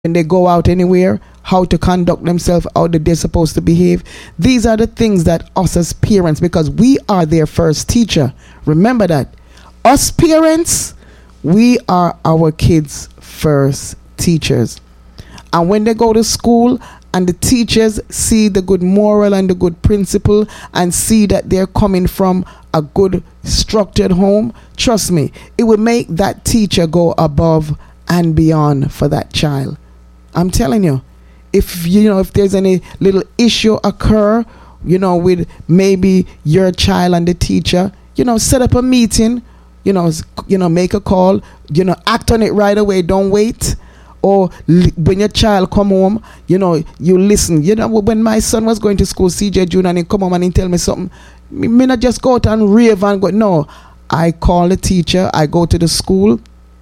when they go out anywhere, how to conduct themselves, how they're supposed to behave. These are the things that us as parents, because we are their first teacher. Remember that. Us parents, we are our kids' first teachers. And when they go to school and the teachers see the good moral and the good principle and see that they're coming from a good structured home, trust me, it will make that teacher go above and beyond for that child. I'm telling you, if there's any little issue occur, with maybe your child and the teacher, set up a meeting, make a call, act on it right away. Don't wait. Or when your child come home, you listen. When my son was going to school, CJ Junior, and he come home and he tell me something, me not just go out and rave and go. No, I call the teacher. I go to the school,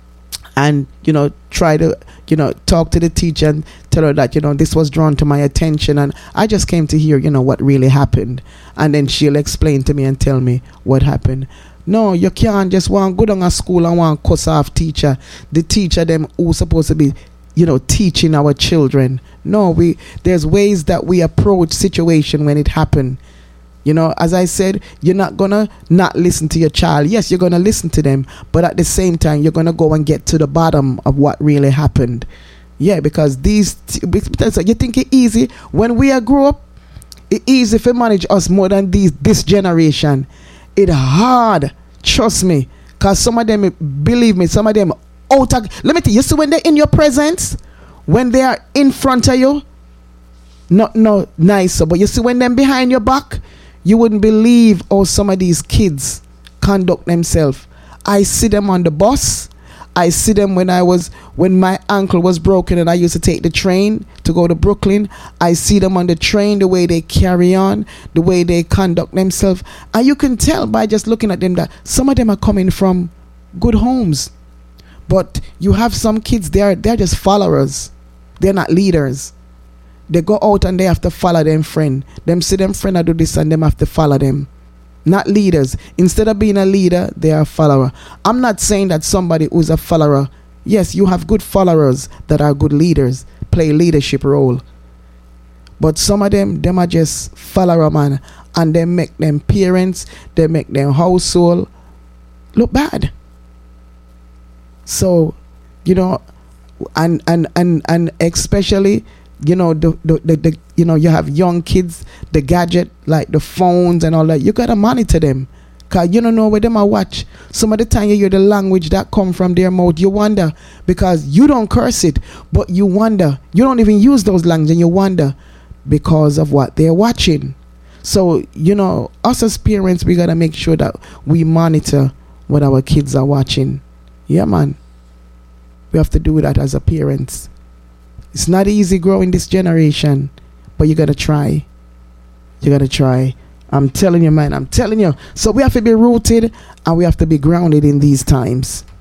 and try to talk to the teacher and tell her that this was drawn to my attention, and I just came to hear what really happened, and then she'll explain to me and tell me what happened. No, you can't just want go down a school and want cuss off teacher. The teacher them who's supposed to be, teaching our children. No, there's ways that we approach situation when it happen. As I said, you're not gonna not listen to your child. Yes, you're gonna listen to them, but at the same time, you're gonna go and get to the bottom of what really happened. Yeah, because you think it easy when we are grow up. It easy to manage us more than this generation. It hard, trust me, because some of them, believe me, some of them out of, let me tell you, see when they're in your presence, when they are in front of you, not nicer, but you see when them behind your back, you wouldn't believe how some of these kids conduct themselves. I see them on the bus. I see them when my ankle was broken and I used to take the train to go to Brooklyn. I see them on the train, the way they carry on, the way they conduct themselves. And you can tell by just looking at them that some of them are coming from good homes. But you have some kids, they're just followers. They're not leaders. They go out and they have to follow them friend. Them see them friend do this and them have to follow them. Not leaders. Instead of being a leader, they are a follower. I'm not saying that somebody who's a follower, yes, you have good followers that are good leaders, play leadership role. But some of them are just follower, man. And they make them parents, they make them household look bad. So, and especially, you have young kids, the gadget, like the phones and all that. You gotta monitor them, cause you don't know where them are watch. Some of the time you hear the language that come from their mouth, you wonder, because you don't curse it, but you wonder. You don't even use those language, and you wonder because of what they're watching. So us as parents, we gotta make sure that we monitor what our kids are watching. Yeah, man. We have to do that as a parents. It's not easy growing this generation, but you gotta try. You gotta try. I'm telling you, man. I'm telling you. So we have to be rooted and we have to be grounded in these times.